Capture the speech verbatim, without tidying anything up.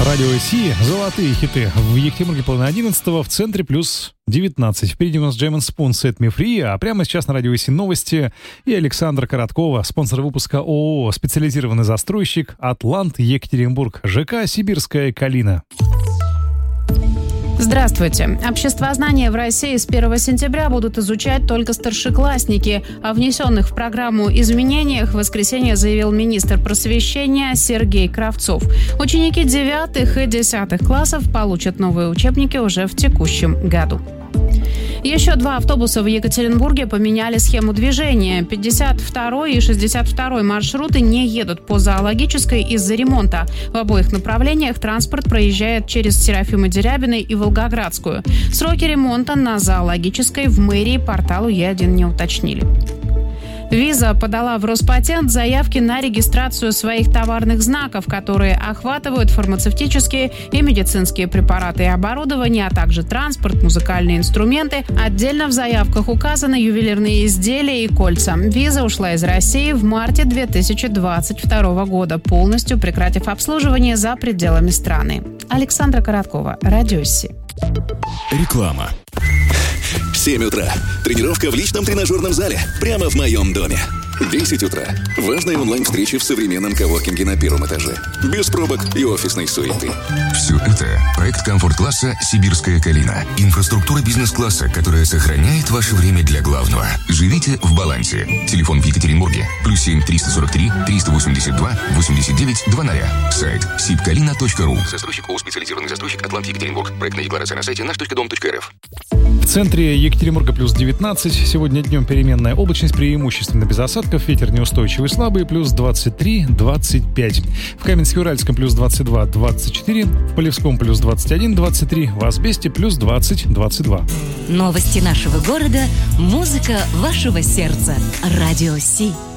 Радио Си, золотые хиты. В Екатеринбурге половина одиннадцатого, в центре плюс девятнадцать. Впереди у нас Jam and Spoon Set Me Free, а прямо сейчас на Радио Си новости и Александра Короткова, спонсор выпуска ООО, специализированный застройщик «Атлант Екатеринбург», ЖК «Сибирская Калина». Здравствуйте. Обществознание в России с первого сентября будут изучать только старшеклассники. О внесенных в программу изменениях в воскресенье заявил министр просвещения Сергей Кравцов. Ученики девятых и десятых классов получат новые учебники уже в текущем году. Еще два автобуса в Екатеринбурге поменяли схему движения. пятьдесят второй и шестьдесят второй маршруты не едут по Зоологической из-за ремонта. В обоих направлениях транспорт проезжает через Серафима Дерябиной и Волгоградскую. Сроки ремонта на Зоологической в мэрии порталу Е один не уточнили. Виза подала в Роспатент заявки на регистрацию своих товарных знаков, которые охватывают фармацевтические и медицинские препараты и оборудование, а также транспорт, музыкальные инструменты. Отдельно в заявках указаны ювелирные изделия и кольца. Виза ушла из России в марте две тысячи двадцать второго года, полностью прекратив обслуживание за пределами страны. Александра Короткова, Радио Си. Реклама. семь утра. Тренировка в личном тренажерном зале. Прямо в моем доме. десять утра. Важная онлайн-встреча в современном коворкинге на первом этаже. Без пробок и офисной суеты. Все это проект комфорт-класса «Сибирская Калина». Инфраструктура бизнес-класса, которая сохраняет ваше время для главного. Живите в балансе. Телефон в Екатеринбурге. Плюс семь триста сорок три триста восемьдесят два восемьдесят девять двадцать. Сайт сибкалина точка ру. Застройщик ООО «Специализированный застройщик Атлант Екатеринбург». Проектная декларация на сайте наш точка дом точка эр эф. В центре Екатеринбурга плюс девятнадцать. Сегодня днем переменная облачность, преимущественно без осадков. Ветер неустойчивый слабый, плюс двадцать три двадцать пять. В Каменске-Уральском плюс двадцать два двадцать четыре. В Полевском плюс двадцать один двадцать три. В Асбесте плюс двадцать двадцать два. Новости нашего города, музыка вашего сердца. Радио Си.